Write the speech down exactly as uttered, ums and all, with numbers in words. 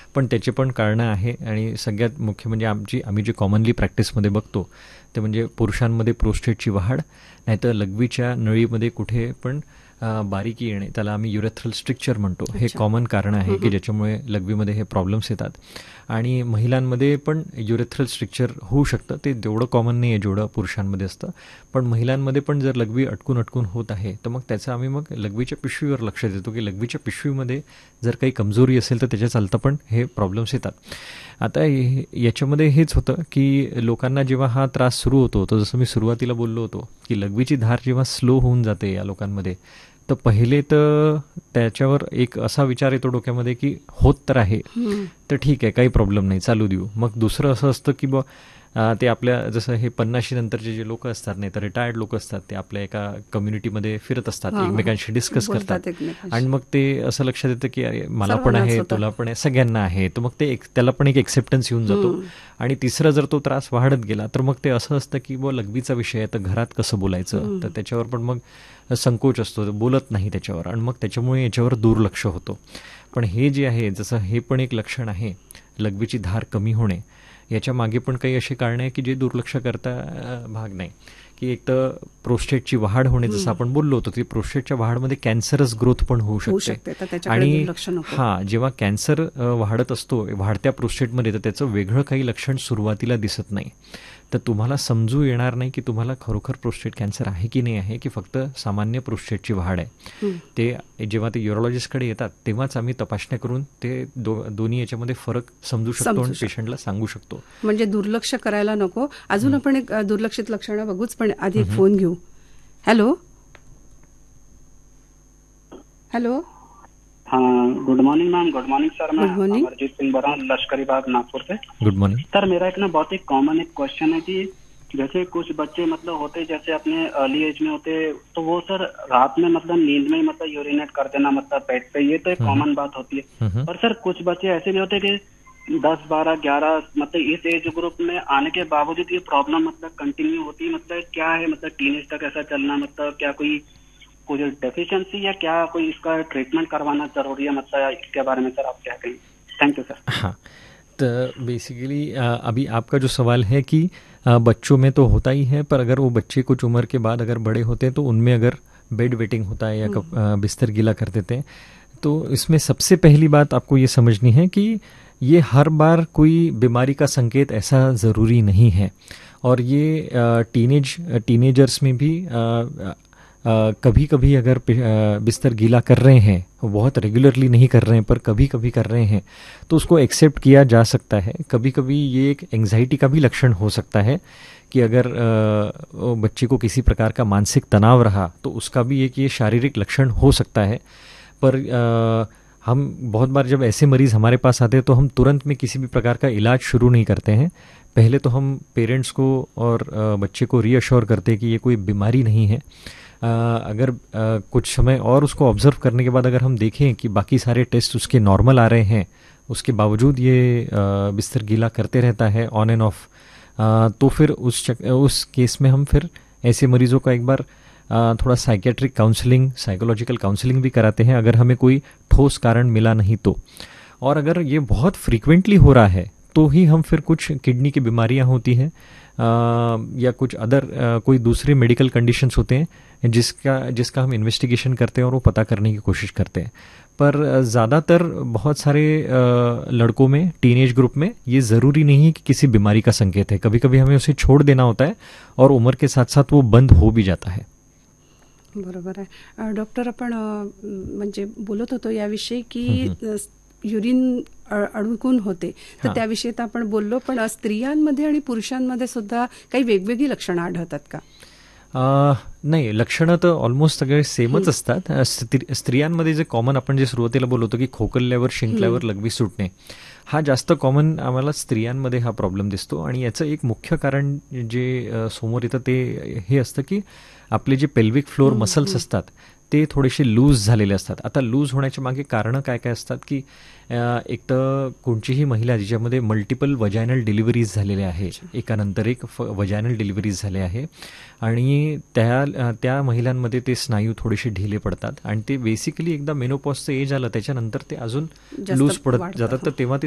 पण त्याचे पण कारणं आहे आणि सगळ्यात मुख्य म्हणजे आमची आम्ही जे कॉमनली प्रॅक्टिसमध्ये बघतो ते म्हणजे पुरुषांमध्ये प्रोस्टेटची वाढ, नाहीतर लघवीच्या नळीमध्ये कुठे पण बारीकी येणे, त्याला आम्ही युरेथ्रल स्ट्रिक्चर म्हणतो. हे कॉमन कारण आहे की ज्याच्यामुळे लघवीमध्ये हे प्रॉब्लेम्स येतात. आणि महिलांमध्ये पण युरेथ्रल स्ट्रिक्चर होऊ शकतं, ते तेवढं कॉमन नाही आहे जेवढं पुरुषांमध्ये असतं. पण महिलांमध्ये पण जर लघवी अटकून अटकून होत आहे तर मग त्याचं आम्ही मग लघवीच्या पिशवीवर लक्ष देतो की लघवीच्या पिशवीमध्ये जर काही कमजोरी असेल तर त्याच्या चालता पण हे प्रॉब्लेम्स येतात. आता याच्यामध्ये हेच होतं की लोकांना जेव्हा हा त्रास सुरू होतो, तर जसं मी सुरुवातीला बोललो होतो की लघवीची धार जेव्हा स्लो होऊन जाते या लोकांमध्ये, तर पहिले तर त्याच्यावर एक असा विचार येतो डोक्यामध्ये की होत तर आहे तर ठीक आहे, काही प्रॉब्लेम नाही, चालू देऊ. मग दुसरं असं असतं की बा ते आपल्या जसं हे पन्नाशी नंतरचे जे लोक असतात, नाही तर रिटायर्ड लोक असतात, ते आपल्या एका कम्युनिटीमध्ये फिरत असतात, एकमेकांशी डिस्कस करतात आणि मग ते असं लक्षात येतं की अरे मला पण आहे, तुला पण आहे, सगळ्यांना आहे. तर मग ते एक त्याला पण एक एक्सेप्टन्स येऊन जातो. आणि तिसरा जर तो त्रास वाढत गेला तर मग ते असं असतं की बुवा लघवीचा विषय आहे तर घरात कसं बोलायचं, तर त्याच्यावर पण मग संकोच असतो, बोलत नाही त्याच्यावर आणि मग त्याच्यामुळे याच्यावर दुर्लक्ष होतो. पण हे जे आहे, जसं हे पण एक लक्षण आहे लघवीची धार कमी होणे, याच्या मागे पण काही अशी कारणं आहे की जे दुर्लक्ष करता भाग नाही. की एक तर प्रोस्टेटची वाढ होणे, जसं आपण बोललो होतो की प्रोस्टेटच्या वाढमध्ये कॅन्सरस ग्रोथ पण होऊ शकते. आणि हां, जेव्हा कॅन्सर वाढत असतो वाढत्या प्रोस्टेटमध्ये, तर त्याचं वेगळं काही लक्षण सुरुवातीला दिसत नाही. तर तुम्हाला समजू येणार नाही की तुम्हाला खरोखर प्रोस्टेट कॅन्सर आहे की नाही आहे, की फक्त सामान्य प्रोस्टेटची वाढ आहे. ते जेव्हा ते युरोलॉजिस्टकडे येतात तेव्हाच आम्ही तपासण्या करून ते दो दोन्ही याच्यामध्ये फरक समजू शकतो आणि पेशंटला सांगू शकतो. म्हणजे दुर्लक्ष करायला नको. अजून आपण एक दुर्लक्षित लक्षणं बघूच, पण आधी एक फोन घेऊ. हॅलो हॅलो हाँ, good morning ma'am. Good morning sir. मैं अमरजीत सिंह बोल रहा हूँ, लश्करी बाग नागपुर से. Good morning sir. मेरा एक ना बहुत ही कॉमन एक क्वेश्चन है कि जैसे कुछ बच्चे मतलब होते जैसे अपने अर्ली एज में होते, तो वो सर रात में मतलब नींद में मतलब यूरिनेट कर देना मतलब बेड पे, ये तो एक कॉमन बात होती है. और सर कुछ बच्चे ऐसे भी होते कि दस बारह ग्यारह मतलब इस एज ग्रुप में आने के बावजूद ये प्रॉब्लम मतलब कंटिन्यू होती है. मतलब क्या है, मतलब टीनेज तक ऐसा चलना, मतलब क्या कोई कोई डेफिशिएंसी या क्या कोई इसका ट्रीटमेंट करवाना जरूरी है, मतलब इसके बारे में सर आप क्या कहेंगे? Thank you sir. हाँ, तो बेसिकली अभी आपका जो सवाल है कि बच्चों में तो होता ही है, पर अगर वो बच्चे कुछ उम्र के बाद अगर बड़े होते हैं तो उनमें अगर बेड वेटिंग होता है या बिस्तर गीला कर देते हैं, तो इसमें सबसे पहली बात आपको ये समझनी है कि ये हर बार कोई बीमारी का संकेत ऐसा ज़रूरी नहीं है. और ये टीनेज टीनेजर्स में भी आ, Uh, कभी कभी अगर uh, बिस्तर गीला कर रहे हैं, बहुत रेगुलरली नहीं कर रहे हैं पर कभी कभी कर रहे हैं, तो उसको एक्सेप्ट किया जा सकता है. कभी कभी ये एक एंग्जाइटी का भी लक्षण हो सकता है कि अगर uh, बच्चे को किसी प्रकार का मानसिक तनाव रहा तो उसका भी एक ये शारीरिक लक्षण हो सकता है. पर uh, हम बहुत बार जब ऐसे मरीज़ हमारे पास आते हैं तो हम तुरंत में किसी भी प्रकार का इलाज शुरू नहीं करते हैं. पहले तो हम पेरेंट्स को और uh, बच्चे को रीअश्योर करते हैं कि ये कोई बीमारी नहीं है. Uh, अगर uh, कुछ समय और उसको ऑब्जर्व करने के बाद अगर हम देखें कि बाकी सारे टेस्ट उसके नॉर्मल आ रहे हैं, उसके बावजूद ये uh, बिस्तर गीला करते रहता है ऑन एंड ऑफ, तो फिर उस चक, उस केस में हम फिर ऐसे मरीज़ों का एक बार uh, थोड़ा साइकेट्रिक काउंसलिंग, साइकोलॉजिकल काउंसलिंग भी कराते हैं अगर हमें कोई ठोस कारण मिला नहीं तो. और अगर ये बहुत फ्रीक्वेंटली हो रहा है तो ही हम फिर कुछ किडनी की बीमारियां होती हैं या कुछ अदर कोई दूसरे मेडिकल कंडीशंस होते हैं जिसका जिसका हम इन्वेस्टिगेशन करते हैं और वो पता करने की कोशिश करते हैं. पर ज़्यादातर बहुत सारे लड़कों में, टीनेज ग्रुप में, ये ज़रूरी नहीं है कि किसी बीमारी का संकेत है. कभी कभी हमें उसे छोड़ देना होता है और उम्र के साथ साथ वो बंद हो भी जाता है. बरोबर आहे. डॉक्टर, आपण म्हणजे बोलत होतो याविषयी की युरिन अडकून होते, तर त्याविषयी तर आपण बोललो, पण स्त्रियांमध्ये आणि पुरुषांमध्ये सुद्धा काही वेगवेगळी लक्षणं आढळतात का? आ, नाही, लक्षणं तर ऑलमोस्ट सगळे सेमच असतात. स्त्रियांमध्ये जे कॉमन आपण जे सुरुवातीला बोललो होतो की खोकल्यावर, शिंकल्यावर लघवी सुटणे, हा जास्त कॉमन आम्हाला स्त्रियांमध्ये हा प्रॉब्लेम दिसतो. आणि याचं एक मुख्य कारण जे समोर येतं ते हे असतं की आपले जे पेल्विक फ्लोअर मसल्स असतात ते थोडेसे लूज झालेले असतात. आता लूज होण्याच्या मागे कारणं काय काय असतात की एक तर कोणतीही महिला जिच्यामध्ये मल्टिपल वजायनल डिलिव्हरीज झालेल्या आहे, एकानंतर एक फ वजायनल डिलिव्हरीज झाले आहे, आणि त्या त्या महिलांमध्ये ते स्नायू थोडेसे ढिले पडतात आणि ते बेसिकली एकदा मेनोपॉजचं एज आलं त्याच्यानंतर ते अजून लूज पडत जातात, तर तेव्हा ते